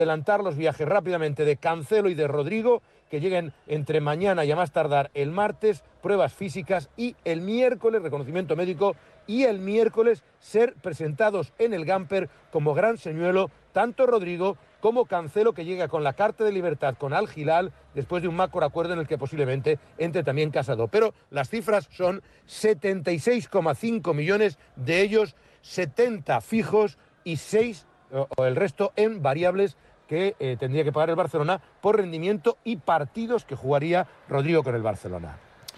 adelantar los viajes rápidamente de Cancelo y de Rodrigo, que lleguen entre mañana y a más tardar el martes, pruebas físicas, y el miércoles reconocimiento médico, y el miércoles ser presentados en el Gamper como gran señuelo tanto Rodrigo como Cancelo, que llega con la carta de libertad con Al Hilal después de un macro acuerdo en el que posiblemente entre también Casado. Pero las cifras son 76,5 millones, de ellos 70 fijos y 6 o el resto en variables que tendría que pagar el Barcelona por rendimiento y partidos que jugaría Rodrigo con el Barcelona.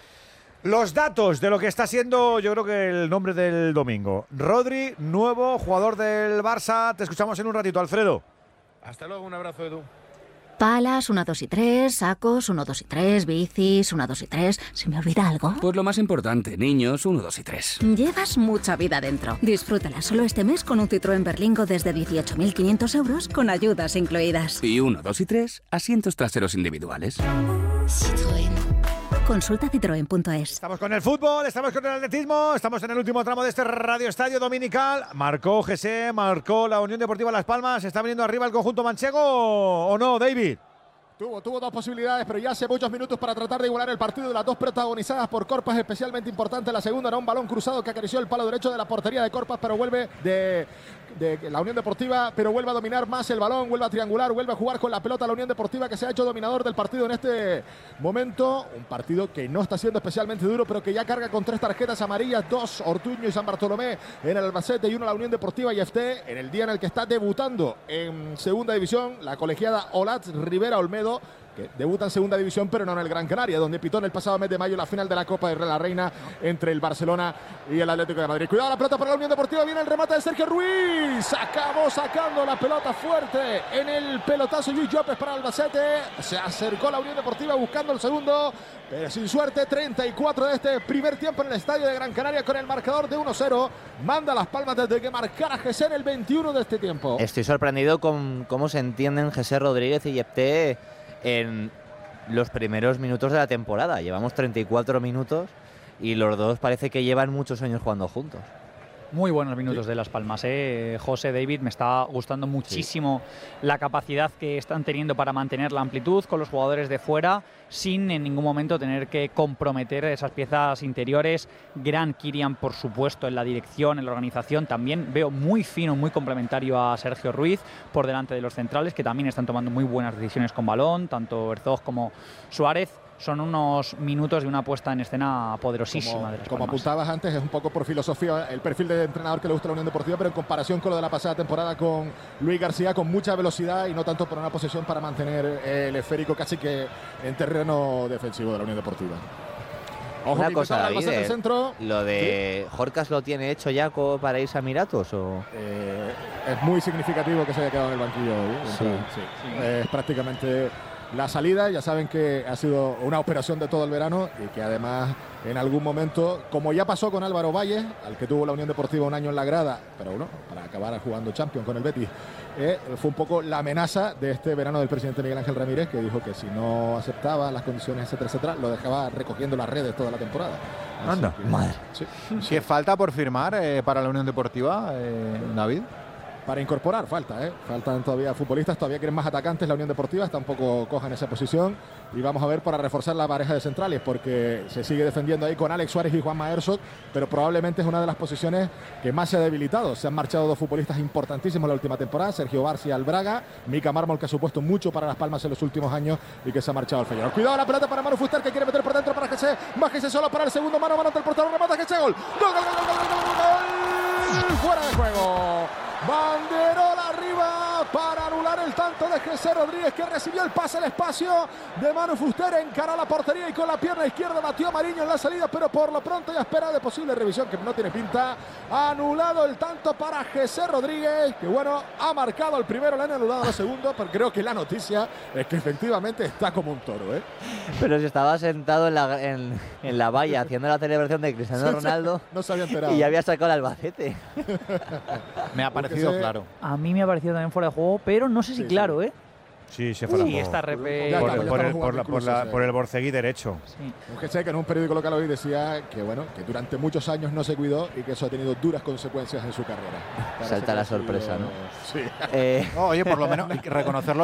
Los datos de lo que está siendo, yo creo que el nombre del domingo. Rodri, nuevo jugador del Barça. Te escuchamos en un ratito, Alfredo. Hasta luego, un abrazo, Edu. Palas, 1, 2 y 3, sacos, 1, 2 y 3, bicis, 1, 2 y 3. ¿Se me olvida algo? Pues lo más importante, niños, 1, 2 y 3. Llevas mucha vida dentro. Disfrútala solo este mes con un Citroën Berlingo desde 18.500 euros con ayudas incluidas. Y 1, 2 y 3, asientos traseros individuales. Citroën. Consulta citroen.es. Estamos con el fútbol, estamos con el atletismo, estamos en el último tramo de este Radio Estadio Dominical. Marcó Jesse, marcó la Unión Deportiva Las Palmas. ¿Está viniendo arriba el conjunto manchego o no, David? Tuvo dos posibilidades, pero ya hace muchos minutos para tratar de igualar el partido de las dos protagonizadas por Corpas, especialmente importante la segunda, era un balón cruzado que acarició el palo derecho de la portería de Corpas, pero vuelve de la Unión Deportiva, pero vuelve a dominar más el balón, vuelve a triangular, vuelve a jugar con la pelota la Unión Deportiva, que se ha hecho dominador del partido en este momento. Un partido que no está siendo especialmente duro, pero que ya carga con 3 tarjetas amarillas, 2 Ortuño y San Bartolomé en el Albacete y 1 la Unión Deportiva y FT, en el día en el que está debutando en segunda división la colegiada Olatz Rivera Olmedo, que debuta en segunda división, pero no en el Gran Canaria, donde pitó en el pasado mes de mayo la final de la Copa de la Reina entre el Barcelona y el Atlético de Madrid. Cuidado la pelota para la Unión Deportiva, viene el remate de Sergio Ruiz, acabó sacando la pelota fuerte en el pelotazo Luis Llopes para Albacete, se acercó la Unión Deportiva buscando el segundo, pero sin suerte. 34 de este primer tiempo en el estadio de Gran Canaria con el marcador de 1-0, manda Las Palmas desde que marcara Jesse en el 21 de este tiempo. Estoy sorprendido con cómo se entienden Jesse Rodríguez y Yepté en los primeros minutos de la temporada. Llevamos 34 minutos y los dos parece que llevan muchos años jugando juntos. Muy buenos minutos de Las Palmas, José, David, me está gustando muchísimo la capacidad que están teniendo para mantener la amplitud con los jugadores de fuera, sin en ningún momento tener que comprometer esas piezas interiores. Gran Kirian, por supuesto, en la dirección, en la organización. También veo muy fino, muy complementario a Sergio Ruiz por delante de los centrales, que también están tomando muy buenas decisiones con balón, tanto Herzog como Suárez. Son unos minutos de una puesta en escena poderosísima de Las Como Palmas. apuntabas antes, es un poco por filosofía el perfil de entrenador que le gusta a la Unión Deportiva, pero en comparación con lo de la pasada temporada con Luis García, con mucha velocidad y no tanto por una posesión para mantener el esférico casi que en terreno defensivo de la Unión Deportiva. Ojo, una cosa, David, centro. ¿Lo de ¿sí? Jorcas lo tiene hecho ya para irse a Emiratos? ¿O? Es muy significativo que se haya quedado en el banquillo hoy. Sí. Es prácticamente la salida. Ya saben que ha sido una operación de todo el verano y que además en algún momento, como ya pasó con Álvaro Valle, al que tuvo la Unión Deportiva un año en la grada, pero bueno, para acabar jugando Champions con el Betis, fue un poco la amenaza de este verano del presidente Miguel Ángel Ramírez, que dijo que si no aceptaba las condiciones, etcétera, etcétera, lo dejaba recogiendo las redes toda la temporada. Anda, madre. Sí. ¿Qué falta por firmar para la Unión Deportiva, David? Para incorporar, faltan todavía futbolistas, todavía quieren más atacantes. La Unión Deportiva está un poco coja en esa posición y vamos a ver para reforzar la pareja de centrales, porque se sigue defendiendo ahí con Alex Suárez y Juanma Herzog, pero probablemente es una de las posiciones que más se ha debilitado. Se han marchado dos futbolistas importantísimos la última temporada, Sergio Barcia al Braga, Mika Mármol, que ha supuesto mucho para Las Palmas en los últimos años y que se ha marchado al Feyenoord. Cuidado la pelota para Manu Fuster, que quiere meter por dentro para Jesse, más Jesse solo para el segundo, mano ante el portero, remata Jesse, gol, fuera de juego. Banderola arriba para anular el tanto de Jesse Rodríguez, que recibió el pase al espacio de Manu Fuster, encaró la portería y con la pierna izquierda batió a Mariño en la salida, pero por lo pronto ya espera de posible revisión, que no tiene pinta. Anulado el tanto para Jesse Rodríguez, que bueno, ha marcado el primero, le han anulado el segundo, pero creo que la noticia es que efectivamente está como un toro, Pero si estaba sentado en la valla haciendo la celebración de Cristiano Ronaldo, no se había enterado. Y ya había sacado el Albacete. Me ha parecido claro. A mí me ha parecido también fuera de juego, pero no sé si claro, Sí, se fue a la Sí, está Ya estamos jugando incluso, por el borceguí derecho. Sí. Un Jesse que en un periódico local hoy decía que bueno, que durante muchos años no se cuidó y que eso ha tenido duras consecuencias en su carrera. Salta la sorpresa, ¿no? Sí. No, oye, por lo menos hay que reconocerlo.